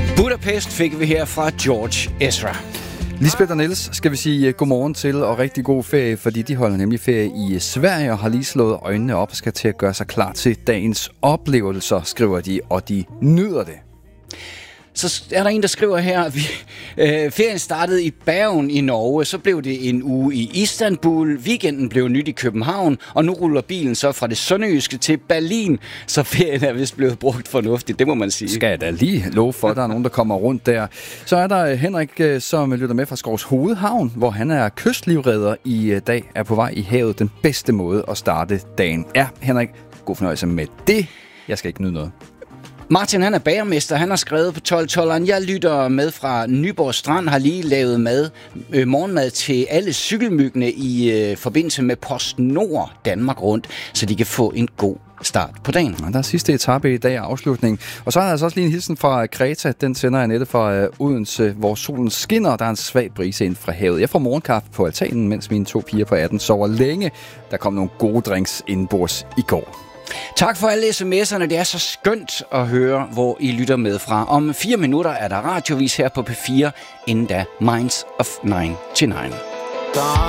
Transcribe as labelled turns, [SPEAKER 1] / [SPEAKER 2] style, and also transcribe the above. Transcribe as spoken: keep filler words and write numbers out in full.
[SPEAKER 1] Budapest fik vi her fra George Ezra.
[SPEAKER 2] Lisbeth og Niels skal vi sige godmorgen til og rigtig god ferie, fordi de holder nemlig ferie i Sverige og har lige slået øjnene op og skal til at gøre sig klar til dagens oplevelser, skriver de, og de nyder det.
[SPEAKER 1] Så er der en, der skriver her, vi, øh, ferien startede i Bergen i Norge, så blev det en uge i Istanbul, weekenden blev nyt i København, og nu ruller bilen så fra det sønderjyske til Berlin, så ferien er vist blevet brugt fornuftigt, det må man sige.
[SPEAKER 2] Skal jeg da lige love for, der er nogen, der kommer rundt der. Så er der Henrik, som lytter med fra Skovs Hovedhavn, hvor han er kystlivredder i dag, er på vej i havet. Den bedste måde at starte dagen. Ja, Henrik, god fornøjelse med det. Jeg skal ikke nyde noget.
[SPEAKER 1] Martin, han er bagermester, han har skrevet på tolv tolveren. Jeg lytter med fra Nyborg Strand, har lige lavet mad, øh, morgenmad til alle cykelmyggene i øh, forbindelse med PostNord Danmark rundt, så de kan få en god start på dagen.
[SPEAKER 2] Der er sidste etape i dag af afslutning. Og så er der altså også lige en hilsen fra Kreta. Den sender Annette fra Odense, hvor solen skinner, og der er en svag brise ind fra havet. Jeg får morgenkaffe på altanen, mens mine to piger på atten sover længe. Der kom nogle gode drinks indenbords i går.
[SPEAKER 1] Tak for alle sms'erne. Det er så skønt at høre, hvor I lytter med fra. Om fire minutter er der radiovis her på P fire, inden da Minds of nine to nine.